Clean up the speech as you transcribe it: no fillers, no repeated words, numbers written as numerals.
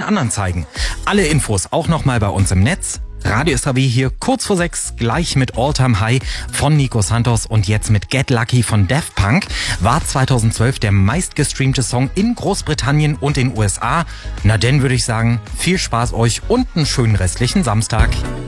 anderen zeigen. Alle Infos auch nochmal bei uns im Netz. Radio SRW hier kurz vor 6, gleich mit All Time High von Nico Santos und jetzt mit Get Lucky von Daft Punk. War 2012 der meistgestreamte Song in Großbritannien und den USA. Na denn würde ich sagen, viel Spaß euch und einen schönen restlichen Samstag.